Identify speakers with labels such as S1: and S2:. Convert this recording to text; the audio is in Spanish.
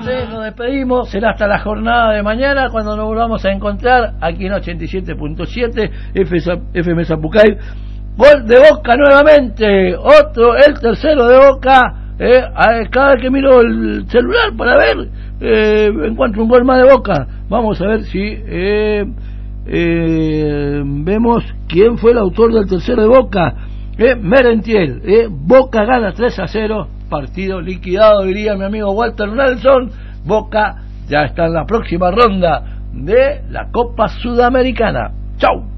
S1: nos despedimos, será hasta la jornada de mañana cuando nos volvamos a encontrar aquí en 87.7 FM Zapucay. Gol de Boca nuevamente, el tercero de Boca. Cada vez que miro el celular para ver, encuentro un gol más de Boca. Vamos a ver si vemos quién fue el autor del tercero de Boca. Merentiel. Boca gana 3-0, partido liquidado, diría mi amigo Walter Nelson. Boca ya está en la próxima ronda de la Copa Sudamericana. Chau.